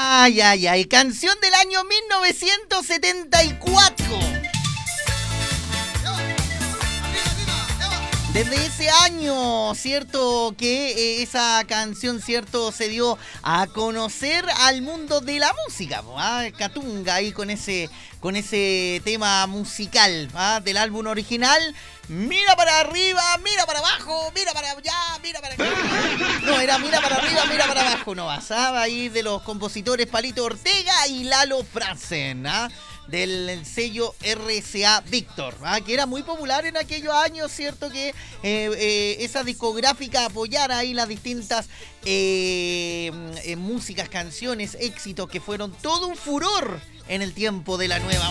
Ay, ay, ay. Canción del año 1974. Desde ese año, ¿cierto? Que esa canción, ¿cierto? Se dio a conocer al mundo de la música. Catunga ahí con ese tema musical del álbum original. Mira para arriba, mira para abajo, mira para allá, mira para acá. No, era mira para arriba, mira para abajo. No, basaba ahí de los compositores Palito Ortega y Lalo Franzen, del sello RCA Víctor, que era muy popular en aquellos años, ¿cierto? Que esa discográfica apoyara ahí las distintas músicas, canciones, éxitos que fueron todo un furor en el tiempo de la nueva